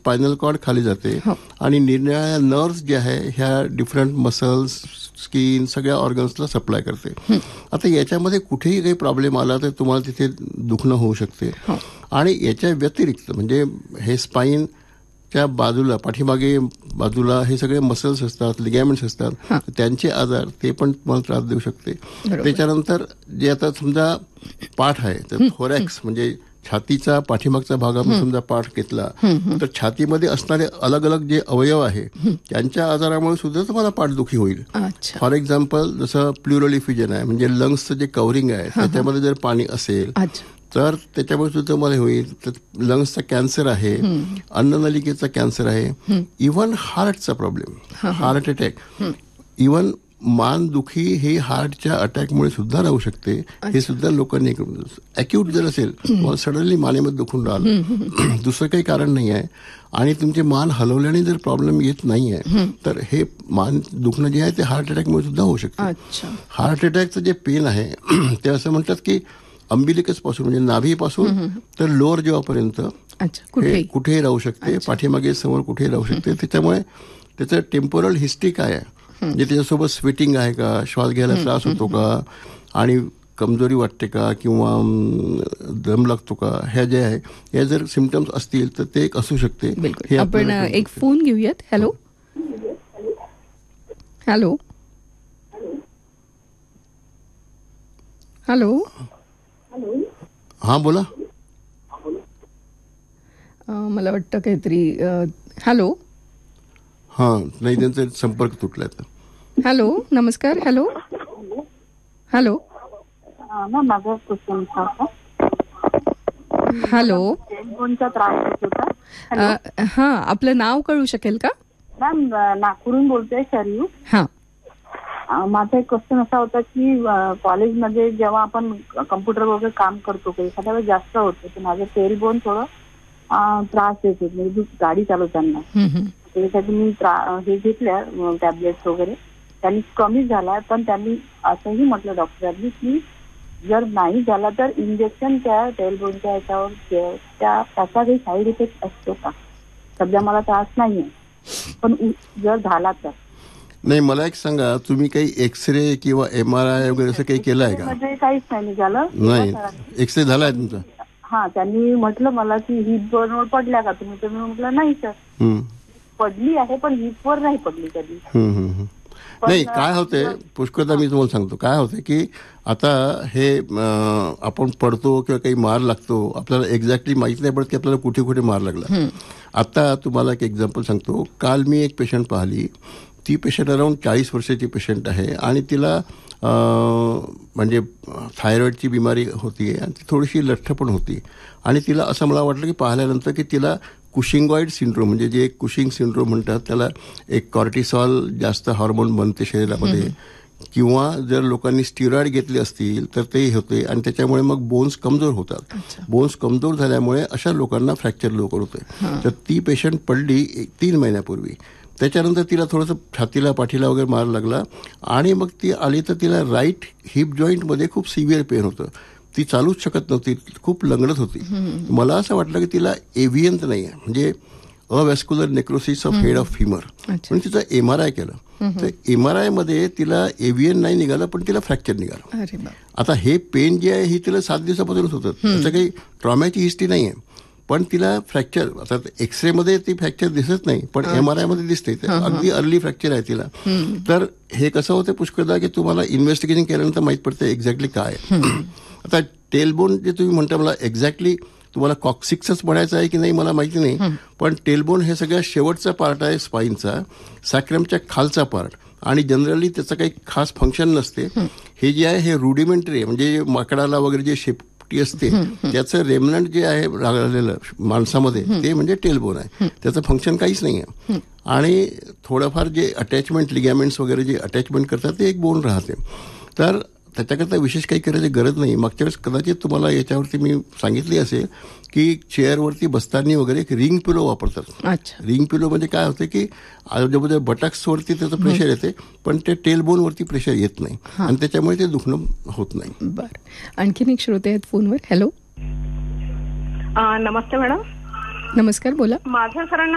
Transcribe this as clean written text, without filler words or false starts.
Spinal cord खाली जाते आणि निरनिराळ्या नर्व्स जे आहे ह्या डिफरंट मसल्स, स्किन सगळ्या ऑर्गन्सला सप्लाय करते. आता याच्यामध्ये कुठेही काही प्रॉब्लेम आला तर तुम्हाला तिथे दुखणं होऊ शकते. आणि याच्या व्यतिरिक्त म्हणजे हे स्पाईनच्या बाजूला पाठीमागे बाजूला हे सगळे मसल्स असतात, लिगॅमेंट्स असतात, त्यांचे आजार ते पण तुम्हाला त्रास देऊ शकते. त्याच्यानंतर जे आता समजा पाठ आहे तर थोरॅक्स म्हणजे छातीचा पाठीमागचा भागामध्ये समजा पाठ घेतला तर छातीमध्ये असणारे अलग अलग जे अवयव आहे त्यांच्या आजारामुळे सुद्धा तुम्हाला पाठदुखी होईल. फॉर एक्झाम्पल जसं प्लुरल इफ्युजन आहे म्हणजे लंग्सचं जे कव्हरिंग आहे त्याच्यामध्ये जर पाणी असेल तर त्याच्यामुळे सुद्धा मला होईल. तर लंग्सचा कॅन्सर आहे, अन्ननलिकेचा कॅन्सर आहे, even हार्टचा problem, heart attack, even मानदुखी ही हार्टच्या अटॅकमुळे सुद्धा राहू शकते. हे सुद्धा लोकांनी अॅक्यूट जर असेल सडनली मानेमध्ये दुखून राहिलं दुसरं काही कारण नाही आहे आणि तुमचे मान हलवल्याने जर प्रॉब्लेम येत नाही आहे तर हे मान दुखणं जे आहे ते हार्ट अटॅकमुळे सुद्धा होऊ शकतं. हार्ट अटॅकचं जे पेन आहे ते असं म्हणतात की अंबिलिकस पासून म्हणजे नाभीपासून तर लोअर जेव्हापर्यंत कुठेही राहू शकते, पाठीमागे समोर कुठेही राहू शकते. त्याच्यामुळे त्याचं टेम्पोरल हिस्ट्री काय आहे म्हणजे त्याच्यासोबत स्वेटिंग आहे का, श्वास घ्यायला त्रास होतो का आणि कमजोरी वाटते का किंवा दम लागतो का, ह्या जे आहे या जर सिम्पटम्स असतील तर ते एक असू शकते. हे आपण एक फोन घेऊयात. हॅलो हॅलो हॅलो हां बोला. मला वाटतं काहीतरी हॅलो हां नाही त्यांचा संपर्क तुटलाय. हॅलो नमस्कार. हॅलो हॅलो माझा क्वेश्चन हॅलो त्रास होता. हां आपलं नाव कळू शकेल का? मॅम नागपूरहून बोलतोय शरयू. हां माझा एक क्वेश्चन असा होता की कॉलेजमध्ये जेव्हा आपण कम्प्युटर वगैरे काम करतो एखाद्या वेळेस जास्त होतं तर माझं टेलबोन थोडं त्रास देत होते म्हणजे गाडी चालवताना. त्याच्यासाठी मी हे घेतल्या टॅबलेट्स वगैरे त्यांनी कमी झाला. पण त्यांनी असंही म्हटलं डॉक्टरांनी की जर नाही झाला तर इंजेक्शन त्या टेलबोनच्या याच्यावर त्याचा काही साईड इफेक्ट असतो का? सध्या मला त्रास नाहीये पण जर झाला तर. नाही मला एक सांगा तुम्ही काही एक्सरे किंवा MRI वगैरे असं काही केलं आहे का? म्हणजे काहीच नाही झालं. नाही एक्सरे झाला आहे तुमचा? हा त्यांनी म्हटलं मला की हिपवर पडल्या का तुम्ही? तर मी म्हटलं नाही सर पडली आहे पण हिपवर नाही पडली कधी. नाही काय होतंय पुष्कळदा मी तुम्हाला सांगतो काय होतंय की आता हे आपण पडतो किंवा काही मार लागतो आपल्याला एक्झॅक्टली माहित नाही पडत की आपल्याला कुठे कुठे मार लागला. आता तुम्हाला एक एक्झाम्पल सांगतो. काल मी एक पेशंट पाहिली. ती पेशंट अराउंड 40 वर्षाची पेशंट आहे आणि तिला म्हणजे थायरॉइडची बिमारी होती आणि ती थोडीशी लठ्ठ पण होती आणि तिला असं मला वाटलं की पाहिल्यानंतर की तिला कुशिंगॉइड सिंड्रोम म्हणजे जे कुशिंग सिंड्रोम म्हणतात त्याला एक कॉर्टिसॉल जास्त हार्मोन बनते शरीरामध्ये किंवा जर लोकांनी स्टिरॉइड घेतले असतील तर ते होते आणि त्याच्यामुळे मग बोन्स कमजोर होतात. बोन्स कमजोर झाल्यामुळे अशा लोकांना फ्रॅक्चर लवकर होते. तर ती पेशंट पडली 3 महिन्यापूर्वी. त्याच्यानंतर तिला थोडंसं छातीला पाठीला वगैरे मार लागला आणि मग ती आली तर तिला राईट हिप जॉईंटमध्ये खूप सिव्हिअर पेन होतं. ती चालूच शकत नव्हती, खूप लंगडत होती. मला असं वाटलं की तिला एव्हियन तर नाही आहे म्हणजे अवॅस्क्युलर necrosis of head of femur म्हणून तिचा MRI केलं तर MRI मध्ये तिला एव्हियन नाही निघालं पण तिला फ्रॅक्चर निघालं. आता हे पेन जे आहे ही तिला 7 दिवसापासूनच होतं. त्याचं काही ट्रॉमॅची हिस्ट्री नाही आहे पण तिला फ्रॅक्चर आता एक्सरे मध्ये ती फ्रॅक्चर दिसत नाही पण MRI मध्ये दिसते. अगदी अर्ली फ्रॅक्चर आहे तिला. तर हे कसं होतं पुष्कळदा की तुम्हाला इन्व्हेस्टिगेशन केल्यानंतर माहित पडते एक्झॅक्टली काय. आता टेलबोन जे तुम्ही म्हणता मला एक्झॅक्टली तुम्हाला कॉक्सिक्सच म्हणायचं आहे की नाही मला माहिती नाही पण टेलबोन हे सगळ्यात शेवटचा पार्ट आहे स्पाईनचा, सॅक्रमच्या खालचा पार्ट आणि जनरली त्याचं काही खास फंक्शन नसते. हे जे आहे हे रुडिमेंटरी आहे म्हणजे माकडाला वगैरे जे शेपटी असते त्याचं रेमनंट जे आहे राहिलेलं माणसामध्ये ते म्हणजे टेलबोन आहे. त्याचं फंक्शन काहीच नाही आहे आणि थोडंफार जे अटॅचमेंट लिगॅमेंट्स वगैरे जे अटॅचमेंट करतात ते एक बोन राहते. तर त्याच्याकरता विशेष काही करायची गरज नाही. मागच्या वेळेस कदाचित तुम्हाला याच्यावरती मी सांगितली असेल की चेअरवरती बसताना वगैरे एक रिंग पिलो वापरतात. रिंग पिलो म्हणजे काय होतं की आजूबाजूच्या बटक्सवरती त्याचं प्रेशर येते पण ते टेलबोनवरती प्रेशर येत नाही आणि त्याच्यामुळे ते दुखणं होत नाही. बरं आणखीन एक श्रोते आहेत फोनवर. हॅलो नमस्ते मॅडम. नमस्कार बोला. माझ्या सरांना